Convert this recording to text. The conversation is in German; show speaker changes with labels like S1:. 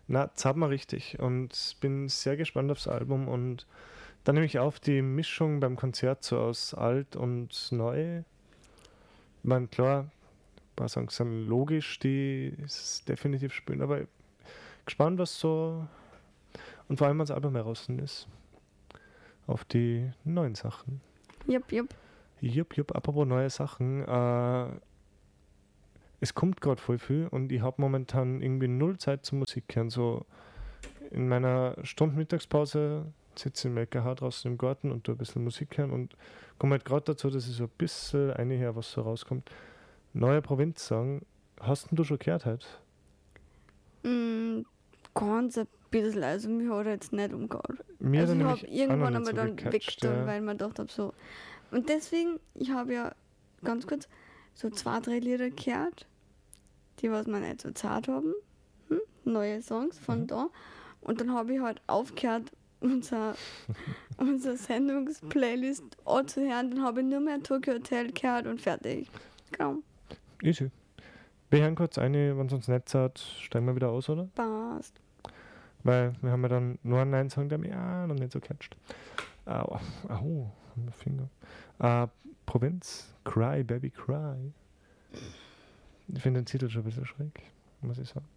S1: Na, zahlt mal richtig und bin sehr gespannt aufs Album und dann nehme ich auf die Mischung beim Konzert so aus alt und neu. Ich meine, klar, ein paar Songs sind logisch, die ist definitiv spielen, aber gespannt, was so und vor allem, wenn das Album heraus ist, auf die neuen Sachen.
S2: Jupp, jupp.
S1: Jupp, apropos neue Sachen, es kommt gerade voll viel und ich habe momentan irgendwie null Zeit zum Musik hören. So in meiner Stundenmittagspause sitze ich im LKH draußen im Garten und tue ein bisschen Musik hören und komme halt gerade dazu, dass ich so ein bisschen einher, was so rauskommt. Neue Provinzsong, hast denn du schon gehört heute?
S2: Ganz ein bisschen, also mich hat er jetzt nicht umgehauen.
S1: Mir
S2: Also
S1: hat
S2: ich
S1: er
S2: habe
S1: nämlich auch
S2: irgendwann
S1: noch nicht
S2: einmal
S1: so
S2: dann
S1: gecatcht,
S2: weggetan,
S1: ja.
S2: weil man gedacht habe, so. Und deswegen, ich habe ja ganz kurz so 2, 3 Lieder gehört, die was wir nicht so zart haben. Neue Songs von da. Und dann habe ich halt aufgehört, unsere Sendungsplaylist anzuhören. Dann habe ich nur mehr Tokyo Hotel gehört und fertig. Genau.
S1: Easy. Wir hören kurz eine, wenn es uns nicht sagt, steigen wir wieder aus, oder?
S2: Passt.
S1: Weil wir haben ja dann nur einen neuen Song, der mich noch nicht so catcht. Mein Finger. Provinz, Cry, Baby, Cry. Ich finde den Titel schon ein bisschen schräg, muss ich sagen.